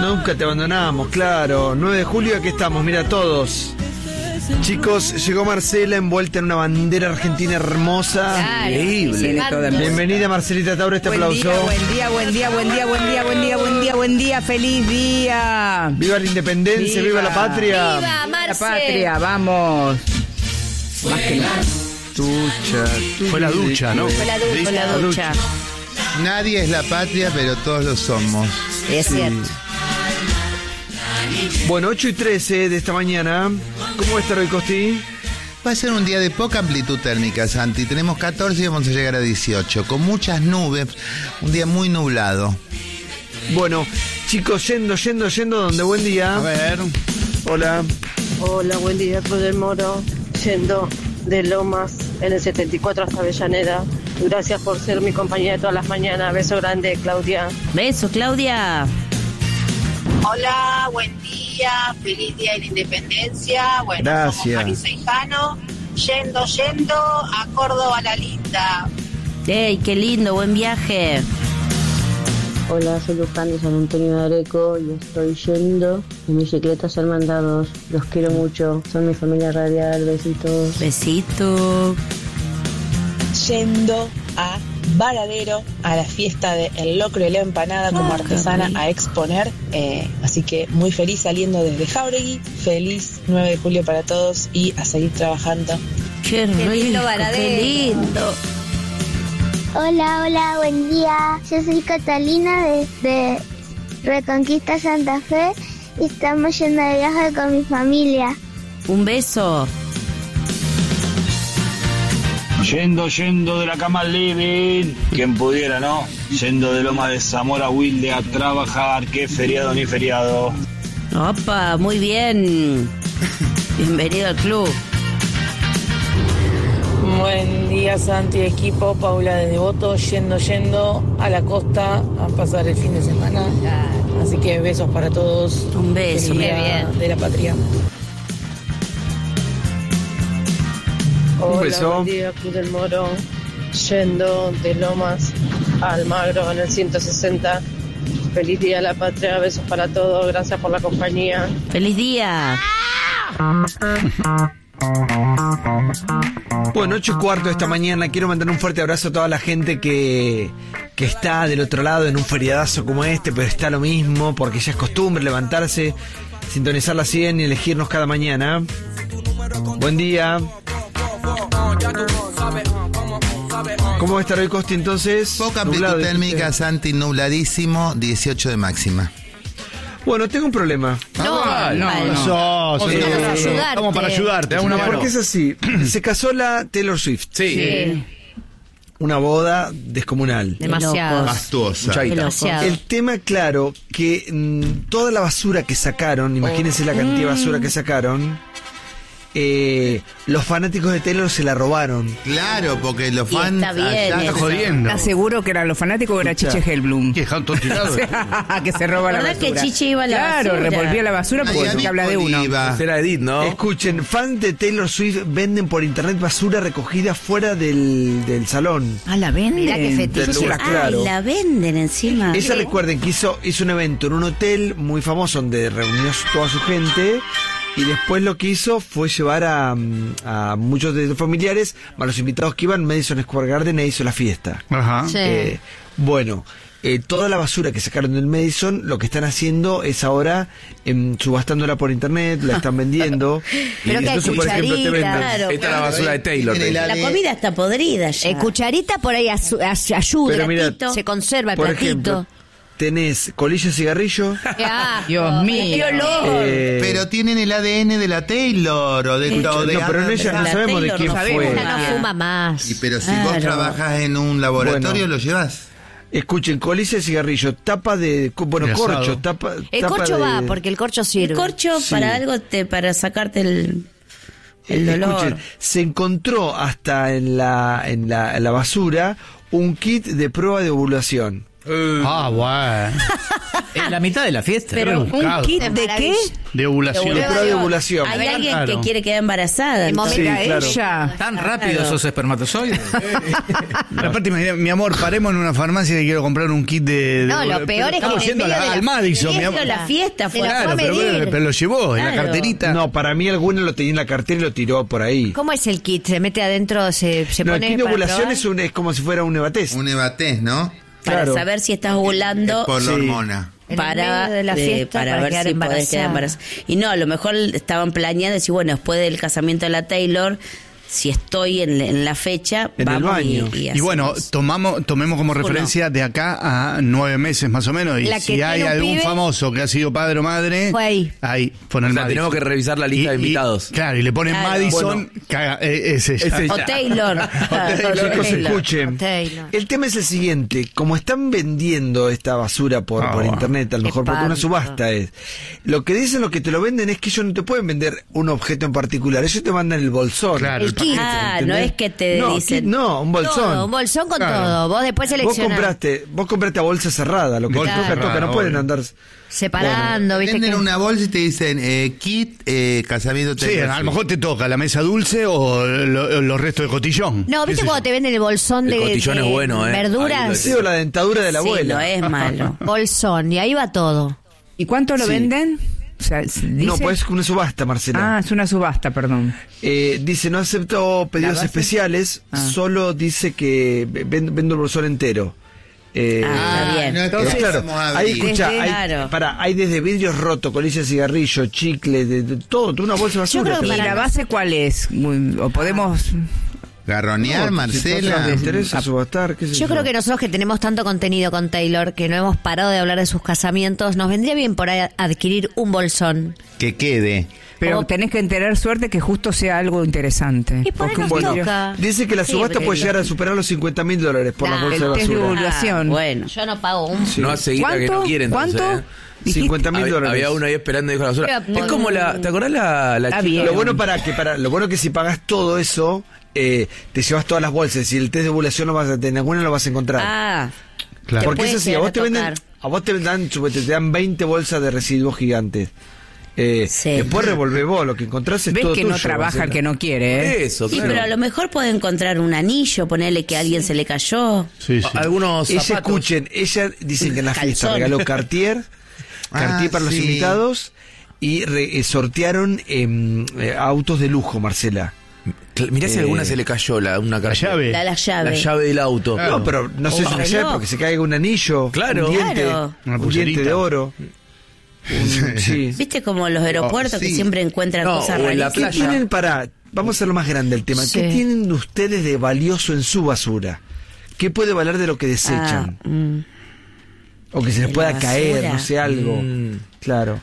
nunca te abandonamos, claro. 9 de julio, aquí estamos, mira todos. Chicos, llegó Marcela envuelta en una bandera argentina hermosa. Claro, increíble. Bienvenida Marcelita Tauro, este aplauso. Buen día, feliz día. Viva la independencia, viva la patria. ¡Viva, Marce! La patria, vamos. Más que nada. Fue la ducha, ¿no? Fue la ducha. Nadie es la patria, pero todos lo somos. Es cierto. Bueno, 8:13 de esta mañana. ¿Cómo va a estar hoy, Costi? Va a ser un día de poca amplitud térmica, Santi. Tenemos 14 y vamos a llegar a 18. Con muchas nubes. Un día muy nublado. Bueno, chicos, yendo, donde buen día. A ver. Hola. Hola, buen día, Cruz del Moro. Yendo de Lomas en el 74 hasta Avellaneda. Gracias por ser mi compañía de todas las mañanas. Beso grande, Claudia. Beso, Claudia. Hola, buen día, feliz día de la independencia. Bueno, gracias. Somos Marisa y Jano, yendo a Córdoba la linda. ¡Ey, qué lindo! Buen viaje. Hola, soy Luján de San Antonio de Areco y estoy yendo en bicicletas al mandados. Los quiero mucho, son mi familia radial, besitos. Besito. Yendo a Varadero a la fiesta de El Locro y la Empanada como artesana a exponer, así que muy feliz saliendo desde Jáuregui. Feliz 9 de julio para todos y a seguir trabajando. Qué lindo Varadero. Qué lindo. Hola, buen día. Yo soy Catalina de Reconquista Santa Fe y estamos yendo de viaje con mi familia. Un beso. Yendo de la cama al living, quien pudiera, ¿no? Yendo de Loma de Zamora a Wilde a trabajar, qué feriado ni feriado. Opa, muy bien. Bienvenido al club. Buen día, Santi, equipo. Paula de Devoto, yendo a la costa a pasar el fin de semana. Así que besos para todos. Un beso, Feliz qué día bien. de la patria. Un beso. Hola, buen día, Cruz del Moro. Yendo de Lomas a Almagro en el 160. Feliz día a la patria, besos para todos, gracias por la compañía. ¡Feliz día! Bueno, 8:15 de esta mañana. Quiero mandar un fuerte abrazo a toda la gente que está del otro lado en un feriadazo como este, pero está lo mismo, porque ya es costumbre levantarse, sintonizar la 100 y elegirnos cada mañana. Buen día. ¿Cómo va a estar hoy, Costi, entonces? Poca amplitud térmica, Santi, nubladísimo, 18 de máxima. Bueno, tengo un problema. Estamos para ayudarte. Porque es así. Se casó la Taylor Swift. Sí. Una boda descomunal. Demasiado. Fastuosa. El tema, claro, que toda la basura que sacaron, imagínense la cantidad de basura que sacaron, los fanáticos de Taylor se la robaron. Claro, porque los fans está bien, Está jodiendo. ¿Estás seguro que eran los fanáticos o era Chiche Hellblum? ¿Qué? ¿Todo tirado? Que se roba la ¿Verdad basura. que Chiche iba a la Claro, basura? revolvía la basura porque se habla de uno. Era Edith, ¿no? Escuchen, fans de Taylor Swift venden por internet basura recogida fuera del salón. Ah, la venden. Mirá qué fetiche. Del lugar, claro. Ay, la venden encima. Ella, recuerden que hizo un evento en un hotel muy famoso donde reunió toda su gente. Y después lo que hizo fue llevar a muchos de los familiares, a los invitados que iban, Madison Square Garden, e hizo la fiesta. Ajá. Sí. Toda la basura que sacaron del Madison, lo que están haciendo es ahora subastándola por internet, la están vendiendo. Pero y que hay entonces, por ejemplo, te venden. claro. Esta es la basura de Taylor. La comida está podrida ya. Cucharita por ahí ayuda, Pero mira, se conserva el por platito. ejemplo, tenés colilla de cigarrillo. Dios mío. Pero tienen el ADN de la Taylor o de No, pero en ella no sabemos de quién fue. Ella no fuma más. Pero si vos trabajas en un laboratorio, lo llevás. Escuchen, colilla de cigarrillo, tapa de... Bueno, corcho, tapa... El tapa corcho de... va, porque el corcho sirve. El corcho para algo, para sacarte el dolor. Escuchen, se encontró hasta en la basura un kit de prueba de ovulación. Bueno. En la mitad de la fiesta. Pero rebuscado. ¿un kit de qué? De ovulación. De prueba de ovulación. Hay alguien Claro. que quiere quedar embarazada. El momento entonces. Sí, claro. ella. Tan rápido Claro. esos espermatozoides. Aparte, imagina, mi amor, paremos en una farmacia y quiero comprar un kit de. No, lo peor es que estamos en el yendo medio de al Madison, mi amor. La fiesta fue. Claro, pero lo llevó en la Claro. carterita. No, para mí alguno lo tenía en la cartera y lo tiró por ahí. ¿Cómo es el kit? ¿Se mete adentro, se No, el pone kit de para ovulación probar? es como si fuera un Evatest. Un Evatest, ¿no? Para Claro. saber si estás ovulando. Por la Sí. hormona. En el Para, medio de la fiesta para ver quedar si podés quedar embarazada. embarazada. Y no, a lo mejor estaban planeando decir, bueno, después del casamiento de la Taylor, si estoy en la fecha, En el vamos baño. Y bueno, hacemos. tomemos como referencia de acá a 9 meses más o menos. Y La que si hay tiene un algún pibe, famoso que ha sido padre o madre, fue ahí. ahí pon el O sea, Madison. tenemos que revisar la lista de invitados. Claro, y le ponen Claro. Madison, caga, ese ya. Ese O ya. Taylor. Chicos, Taylor. escuchen. Taylor. El tema es el siguiente, como están vendiendo esta basura por internet, a lo Qué mejor porque una espanto. subasta es, lo que dicen los que te lo venden es que ellos no te pueden vender un objeto en particular, ellos te mandan el bolsón. Claro, El kit. Ah, no es que te no, dicen. kit no, un bolsón. Todo, un bolsón con Claro. todo. Vos después seleccionás. Vos compraste a bolsa cerrada, lo que Bolsa te toca, cerrada, toca, no pueden obvio. andar. Separando, ¿viste? Venden que- una bolsa y te dicen kit casamiento Sí, Taylor a lo Swift. mejor te toca la mesa dulce o los restos de cotillón. No, ¿viste ¿Qué sé cuando yo? te venden el bolsón El de, cotillón de es bueno, Ahí verduras? lo Sí, o la dentadura de la Sí, abuela. no es malo. Bolsón, y ahí va todo. ¿Y cuánto lo Sí. venden? O sea, No, dice- pues es una subasta, Marcela. Ah, es una subasta, perdón. Dice, no acepto pedidos ¿La base? especiales, Ah. solo dice que vendo el bolsón entero. Está bien. No es que Pero claro, vamos a ahí abrir. escucha, Desde- hay, claro. hay desde vidrios rotos, colillas de cigarrillo, chicle, de todo, toda una bolsa de basura. creo que ¿Y Te- la base cuál es? ¿O podemos...? Garronear, No, Marcela. Si te interesa subastar, qué sé Yo creo que nosotros que tenemos tanto contenido con Taylor, que no hemos parado de hablar de sus casamientos, nos vendría bien por ahí adquirir un bolsón. Que quede. Pero Como- tenés que tener suerte que justo sea algo interesante. Y por ahí Porque nos un Bueno, toca. dice que la Sí, subasta pero- puede llegar a superar los $50.000 por la Nah, bolsa de el test de basura. ovulación. Ah, bueno. Yo no pago un... Sí. No hace guita que no ¿Cuánto? quiere, entonces, ¿Cuánto? ¿eh? Dijiste- $50.000. Había uno ahí esperando y dijo la basura. Pero, Es como la. ¿Te acordás la Está chica? bien. Lo bueno que si pagas todo eso, te llevas todas las bolsas. Y el test de ovulación lo vas a tener, alguna lo vas a encontrar. Ah, Claro. Porque puede eso sí, a llegar vos a te venden, tocar. a vos te dan 20 bolsas de residuos gigantes. Sí. Después revolvé vos, lo que encontrás es ¿Ves todo que tuyo, no trabaja el Marcela. que no quiere? Eso, sí, claro. pero a lo mejor puede encontrar un anillo, ponerle que a alguien se le cayó. Sí, sí. Algunos Ella, zapatos. escuchen, ella dicen que en la fiesta Calzón. regaló Cartier para los sí. invitados y sortearon autos de lujo, Marcela. Mirá si a alguna se le cayó una La llave. La llave. La llave del auto. No, pero no sé O si un una llave reloj. porque se caiga un anillo, Claro. un diente, Claro. Una un diente pulserita. de oro. Sí. ¿Viste como los aeropuertos que sí. siempre encuentran No, cosas o en la rarísimas? ¿Qué tienen vamos a hacer lo más grande el tema? ¿Qué Sí. tienen ustedes de valioso en su basura? ¿Qué puede valer de lo que desechan? O que se les ¿De pueda la caer, basura? no sé, algo. Claro.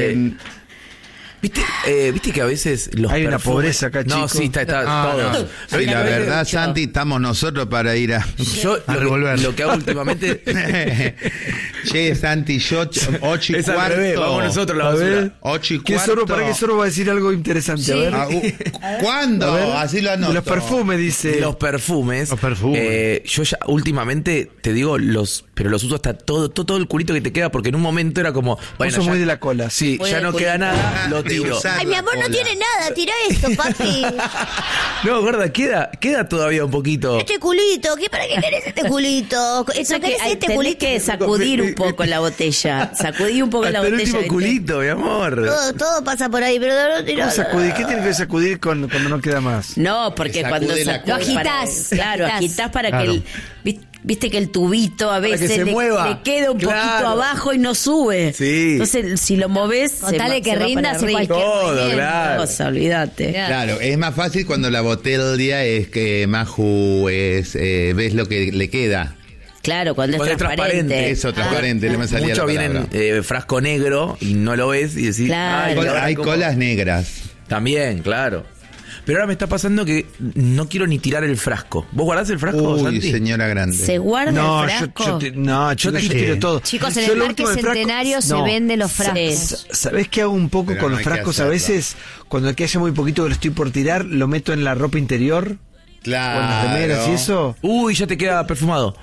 ¿Viste que a veces los Hay una perfumes- pobreza acá, No, chicos. sí, está Ah, todo. no. Pero Y la viste que- verdad, Santi, estamos nosotros para ir a... Yo A revolver. lo que hago últimamente Che, Santi, yo 8 y es al cuarto. revés, vamos nosotros la A basura. ver. 8 y ¿Qué cuarto. Zorro? ¿Para qué Zorro va a decir algo interesante? A ver. ¿Cuándo? A ver. Así lo De anoto. los perfumes, dice. Los perfumes. Los perfumes. Yo ya últimamente te digo pero los uso hasta todo el culito que te queda porque en un momento era como, bueno, sos ya- muy de la cola. Sí, Muy ya del no queda culito. nada, lo De tiro. usar Ay, mi la amor no cola. tiene nada, tira esto, papi. No, gorda, queda todavía un poquito. Este culito, ¿para qué querés este culito? Eso ¿Eso que querés hay, este tenés culito? que sacudir un poco la botella. Sacudir un poco la Hasta el botella. último ¿viste? culito, mi amor. Todo pasa por ahí, pero no tira. ¿Cómo sacudir? ¿Qué tiene que sacudir cuando no queda más? No, porque Sacude cuando la sacudes cola. para- Lo agitás, Claro, agitás. agitás para Claro. que viste que el tubito a que veces se mueva. le queda un Claro. poquito abajo y no sube. Sí. Entonces, si lo moves, Contale que rinda, hace cualquier Todo, movimiento. claro. cosa, olvídate. Claro, es más fácil cuando la botella es que Maju ves lo que le queda. Claro, cuando Cuando es es transparente. transparente. Eso, transparente, no me salía Muchos la vienen palabra. frasco negro y no lo ves y decís, Claro. "Ay, ahora Hay como-". colas negras. También, claro. Pero ahora me está pasando que no quiero ni tirar el frasco. ¿Vos guardás el frasco, Uy, Santi? señora grande. ¿Se guarda No, el yo frasco? yo Sí. tiro todo. Chicos, en Yo el lo Parque último del frasco- Centenario se no. venden los frascos. Sí. ¿Sabés qué hago un poco Pero con no los hay que frascos? A hacerlo. veces, cuando queda ya muy poquito que lo estoy por tirar, lo meto en la ropa interior, con las remeras y Claro. eso. Uy, ya te queda perfumado.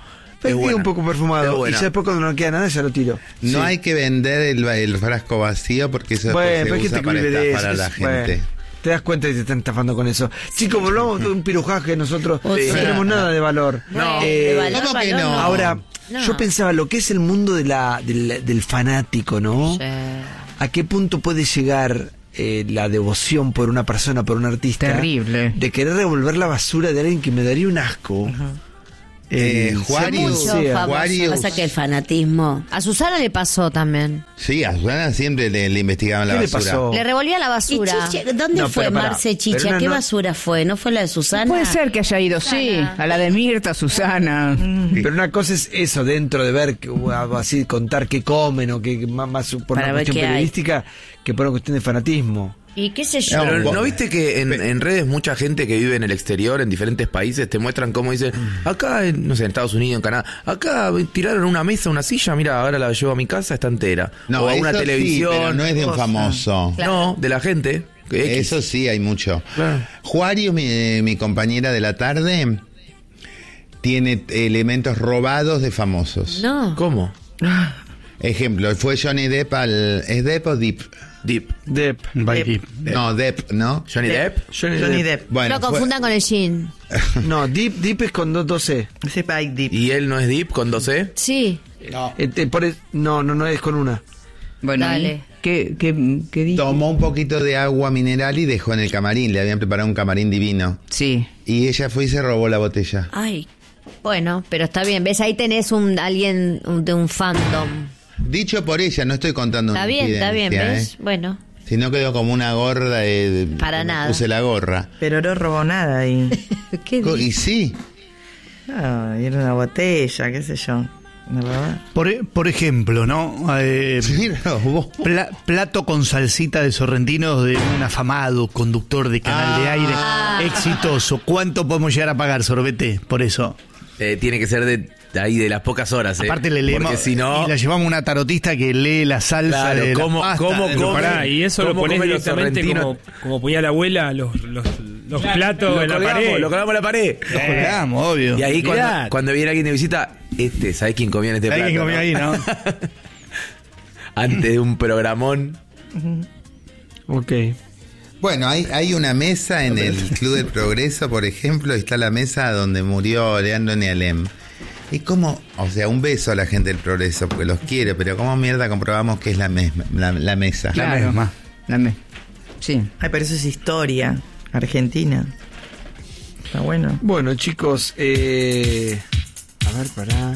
Es buena. un poco perfumado. Es Y buena. ya después cuando no queda nada, ya lo tiro. No Sí. hay que vender el frasco vacío porque eso Bueno, después pero hay se gente usa que para vive de estafar eso. a la gente. Bueno, te das cuenta que te están estafando con eso. Chicos, volvamos de un pirujaje. Nosotros no tenemos nada de valor. No, de valor, ¿cómo que valor, no? Ahora, No. yo pensaba lo que es el mundo del fanático, ¿no? Sí. ¿A qué punto puede llegar la devoción por una persona, por un artista? Terrible. De querer revolver la basura de alguien que me daría un asco. Juarius, sea. Mucho famoso. Juarius. Pasa que el fanatismo. A Susana le pasó también. Sí, a Susana siempre le investigaban la ¿Qué le basura. pasó? Le revolvía la ¿Y basura. Chiche? ¿Dónde No, fue pero pará, Marce pero Chicha? una ¿Qué no- basura fue? ¿No fue la de Susana? Puede ser que haya ido, sí, a la de Mirta, Susana. Pero una cosa es eso, dentro de ver, así contar qué comen o que más por Para una ver cuestión qué hay. periodística que por una cuestión de fanatismo. Y qué sé yo. Pero No, ¿no viste que en redes mucha gente que vive en el exterior, en diferentes países, te muestran cómo dicen, acá, no sé, en Estados Unidos, en Canadá, acá tiraron una mesa, una silla, mira, ahora la llevo a mi casa, está entera. No, o a una eso sí, televisión. pero no es de un famoso. No, de la gente. X. Eso sí, hay mucho. Claro. Juarius, mi compañera de la tarde, tiene elementos robados de famosos. No. ¿Cómo? Ejemplo, fue Johnny Depp al... ¿Es Depp o Depp? Deep. Depp. No, Depp, ¿no? Johnny Depp. Johnny Depp. Bueno, No confundan con el jean. No, Deep es con 2C. Ese Bike Deep. ¿Y él no es Deep con 2C? Sí. No, es con una. Bueno, Dale. ¿qué dijo? tomó un poquito de agua mineral y dejó en el camarín. Le habían preparado un camarín divino. Sí. Y ella fue y se robó la botella. Ay, Bueno, pero está bien. ¿Ves? Ahí tenés alguien de un fandom. Dicho por ella, no estoy contando Está una bien, infidencia, ¿ves? Bueno. Si no quedó como una gorda Para nada. Puse la gorra. Pero no robó nada ahí. ¿Qué Y sí. Ah, y era una botella, qué sé yo. ¿No robaba? Por ejemplo, ¿no? Plato con salsita de sorrentinos de un afamado conductor de canal de aire exitoso. ¿Cuánto podemos llegar a pagar, Sorbete, por eso? Tiene que ser de ahí de las pocas horas. Aparte le leemos Porque si no... y la llevamos a una tarotista que lee la salsa Claro, de ¿cómo- la pasta. cómo de come? los- Pará, y eso lo ¿Cómo ponés comen los directamente sorrentinos? como ponía la abuela, los platos en la pared. Lo colgamos en la pared. Lo colgamos, obvio. Y ahí Mirá. cuando viene alguien de visita, ¿sabés quién comía en este plato? ¿Sabés quién comía ahí, no? Antes de un programón. Ok. Bueno, hay una mesa en el Club del Progreso, por ejemplo, y está la mesa donde murió Leandro Nialem. Y como, o sea, un beso a la gente del Progreso, porque los quiere, pero ¿cómo mierda comprobamos que es la mesa? Claro. Sí. Ay, pero eso es historia argentina. Está bueno. Bueno, chicos, a ver, pará.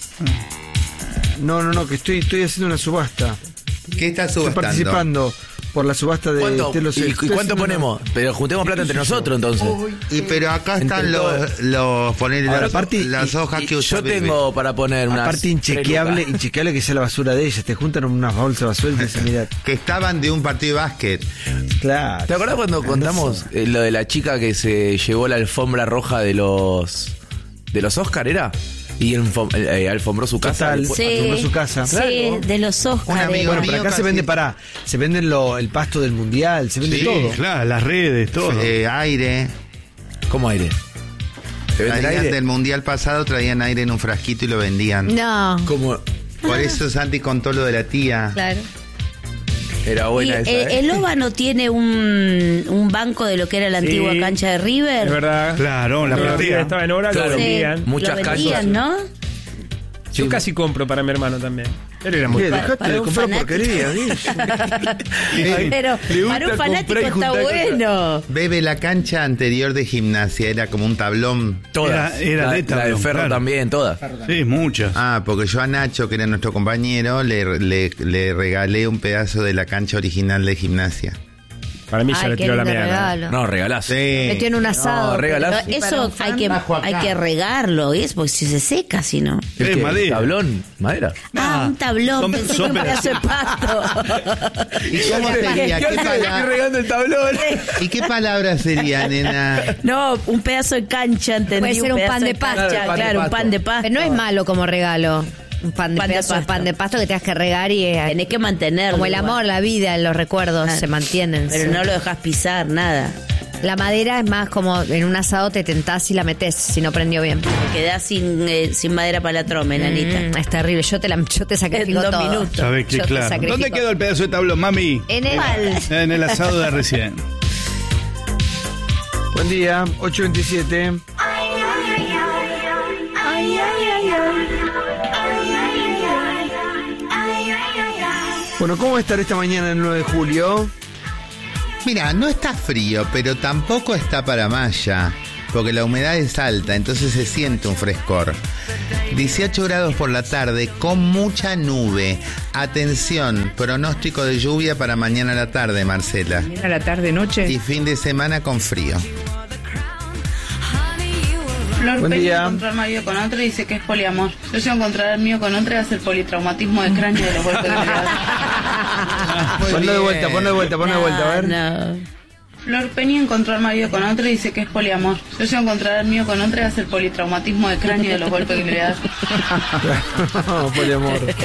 No, que estoy haciendo una subasta. ¿Qué estás Estoy subastando? participando por la subasta de ¿Cuánto? Telos. ¿Y Estoy cuánto haciendo ponemos? Pero juntemos plata entre nosotros, entonces. Pero acá están los poner Ahora, las, aparte, las hojas que usa Yo Bebe. tengo para poner unas... Aparte inchequeable que sea la basura de ellas. Te juntan unas bolsas de basura y te dicen, mirá. Que estaban de un partido de básquet. Claro. ¿Te acordás cuando contamos lo de la chica que se llevó la alfombra roja de los Oscar, era? Y alfombró su casa. Total, Después- alfombró su casa. Sí, Claro. de los Oscars. Un amigo Bueno, pero mío acá se casi- vende se vende el pasto del mundial, se vende Sí, todo. Claro, las redes, todo. Aire. ¿Cómo aire? ¿Se vende el Traían aire? del mundial pasado, traían aire en un frasquito y lo vendían. No. ¿Cómo? Por eso Santi contó lo de la tía. Claro. Era Y, buena esa, ¿eh? el OVA no tiene un banco de lo que era la antigua Sí, cancha de River. Es verdad. Claro, la Cuando platea. estaba en obra, Claro. lo Sí, vendían. Muchas lo vendían, canchas. ¿no? Yo casi compro para mi hermano también. Él era muy... ¿Qué? Para Dejate de un comprar fanático. porquería. Pero le gusta para un fanático comprar y está juntar cosas. bueno. Bebe, la cancha anterior de gimnasia era como un tablón. Todas. Era la, de la tablón, de Ferro claro. también, todas. Sí, muchas. Ah, porque yo a Nacho, que era nuestro compañero, le regalé un pedazo de la cancha original de gimnasia. Para mí ya Ay, le qué tiró la lindo mierda. regalo. No, regalazo. Metió en un asado. No, regalazo. Pero para eso un fan, hay que regarlo, ¿es? Porque si se seca, si no. ¿El Es qué? madera. ¿Tablón? ¿Madera? Un tablón, son- pensé son que un pedazo de pasto. ¿Y cómo sería? Estoy regando el tablón. ¿Y qué palabra sería, nena? No, un pedazo de cancha, entendí. Puede ser un pedazo pan de cancha, pasto. Claro, un pan de pasto. Pero no es malo como regalo. Un pan de, pedazo de pan de pasto que tengas que regar y Tenés que mantenerlo. como el igual. amor, la vida, los recuerdos se mantienen. Pero sí. no lo dejas pisar, nada. La madera es más como en un asado te tentás y la metés si no prendió bien. Quedás sin madera para la trome, nanita. Es terrible. Yo te sacrifico En 2 todo. minutos. ¿Sabés qué? Yo te Claro. sacrifico. ¿Dónde quedó el pedazo de tablón, mami? En el asado de recién. Buen día, 8:27. Bueno, ¿cómo va a estar esta mañana el 9 de julio? Mira, no está frío, pero tampoco está para malla, porque la humedad es alta, entonces se siente un frescor. 18 grados por la tarde con mucha nube. Atención, pronóstico de lluvia para mañana a la tarde, Marcela. Mañana a la tarde, noche. Y fin de semana con frío. Flor Buen Peña día. encontró al marido con otro y dice que es poliamor. Yo si encontrar al mío con otro y hacer politraumatismo de cráneo de los golpes que le da. Ponlo de vuelta, a ver. No. Flor Peña encontró al marido con otro y dice que es poliamor. Yo si encontrar al mío con otro y hacer politraumatismo de cráneo de los golpes que le da. No, poliamor.